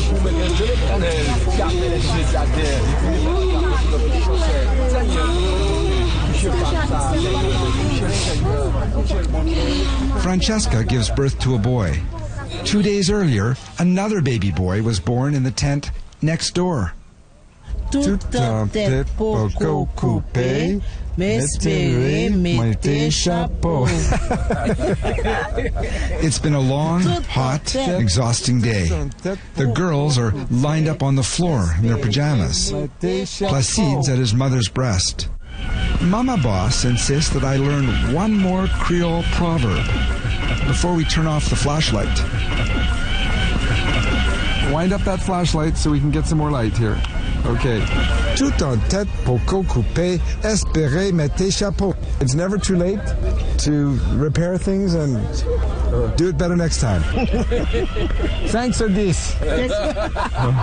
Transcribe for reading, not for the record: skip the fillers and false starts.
Francesca gives birth to a boy. 2 days earlier, another baby boy was born in the tent next door. Tout un tête poco coupé, m'espérer mettez chapeau. It's been a long, hot, exhausting day. The girls are lined up on the floor in their pajamas. Placide's at his mother's breast. Mama Boss insists that I learn one more Creole proverb before we turn off the flashlight. Wind up that flashlight so we can get some more light here. Okay. Tout en tête poco coupé, espérez mettez chapeau. It's never too late to repair things and do it better next time. Thanks for this.